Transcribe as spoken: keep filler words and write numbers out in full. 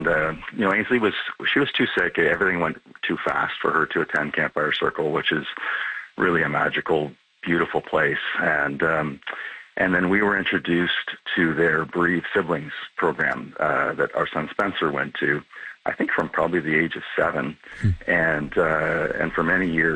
uh, you know, Ainsley was, she was too sick. Everything went too fast for her to attend Campfire Circle, which is really a magical, beautiful place. And, um, and then we were introduced to their Bereaved Siblings program uh, that our son Spencer went to, I think from probably the age of seven. Hmm. And, uh, and for many years,